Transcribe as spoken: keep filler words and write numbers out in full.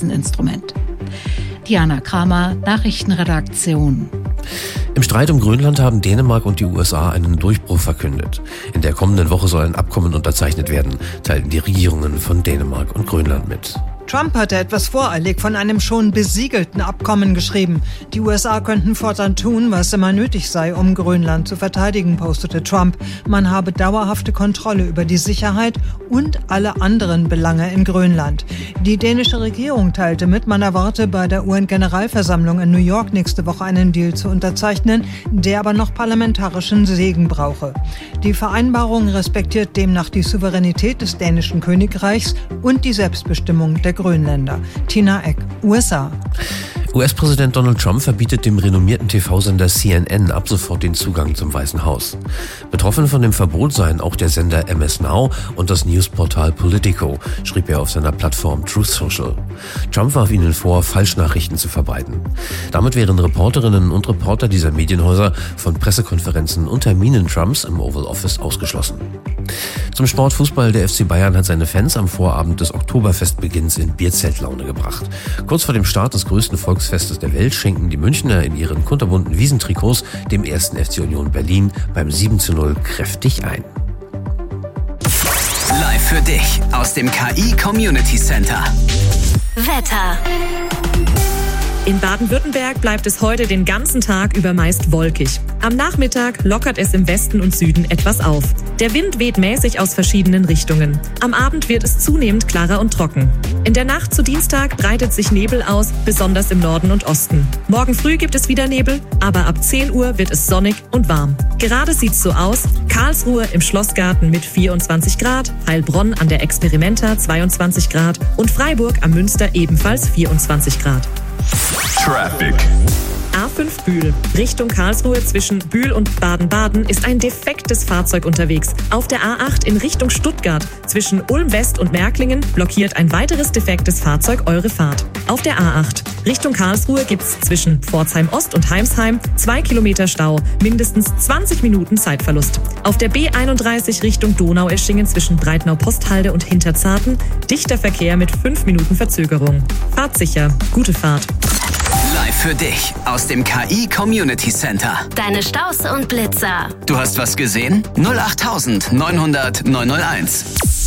Instrument. Diana Kramer, Nachrichtenredaktion. Im Streit um Grönland haben Dänemark und die U S A einen Durchbruch verkündet. In der kommenden Woche soll ein Abkommen unterzeichnet werden, teilten die Regierungen von Dänemark und Grönland mit. Trump hatte etwas voreilig von einem schon besiegelten Abkommen geschrieben. Die U S A könnten fortan tun, was immer nötig sei, um Grönland zu verteidigen, postete Trump. Man habe dauerhafte Kontrolle über die Sicherheit und alle anderen Belange in Grönland. Die dänische Regierung teilte mit, man erwarte bei der U N-Generalversammlung in New York nächste Woche einen Deal zu unterzeichnen, der aber noch parlamentarischen Segen brauche. Die Vereinbarung respektiert demnach die Souveränität des dänischen Königreichs und die Selbstbestimmung der Grönländer. Tina Eck, U S A. U S-Präsident Donald Trump verbietet dem renommierten T V-Sender C N N ab sofort den Zugang zum Weißen Haus. Betroffen von dem Verbot seien auch der Sender M S Now und das Newsportal Politico, schrieb er auf seiner Plattform Truth Social. Trump warf ihnen vor, Falschnachrichten zu verbreiten. Damit wären Reporterinnen und Reporter dieser Medienhäuser von Pressekonferenzen und Terminen Trumps im Oval Office ausgeschlossen. Zum Sportfußball, der F C Bayern hat seine Fans am Vorabend des Oktoberfestbeginns in Bierzeltlaune gebracht. Kurz vor dem Start des größten Volksfestes der Welt schenken die Münchner in ihren kunterbunten Wiesentrikots dem ersten F C Union Berlin beim sieben zu null kräftig ein. Live für dich aus dem K I Community Center. Wetter. In Baden-Württemberg bleibt es heute den ganzen Tag über meist wolkig. Am Nachmittag lockert es im Westen und Süden etwas auf. Der Wind weht mäßig aus verschiedenen Richtungen. Am Abend wird es zunehmend klarer und trocken. In der Nacht zu Dienstag breitet sich Nebel aus, besonders im Norden und Osten. Morgen früh gibt es wieder Nebel, aber ab zehn Uhr wird es sonnig und warm. Gerade sieht's so aus: Karlsruhe im Schlossgarten mit vierundzwanzig Grad, Heilbronn an der Experimenta zweiundzwanzig Grad und Freiburg am Münster ebenfalls vierundzwanzig Grad. Traffic. A fünf Bühl. Richtung Karlsruhe zwischen Bühl und Baden-Baden ist ein defektes Fahrzeug unterwegs. Auf der A acht in Richtung Stuttgart zwischen Ulm West und Märklingen blockiert ein weiteres defektes Fahrzeug eure Fahrt. Auf der A acht Richtung Karlsruhe gibt's zwischen Pforzheim Ost und Heimsheim zwei Kilometer Stau, mindestens zwanzig Minuten Zeitverlust. Auf der B einunddreißig Richtung Donaueschingen zwischen Breitnau-Posthalde und Hinterzarten dichter Verkehr mit fünf Minuten Verzögerung. Fahrt sicher, gute Fahrt. Live für dich aus dem K I Community Center. Deine Staus und Blitzer. Du hast was gesehen? null acht neunhundert neunhunderт neunhunderteins.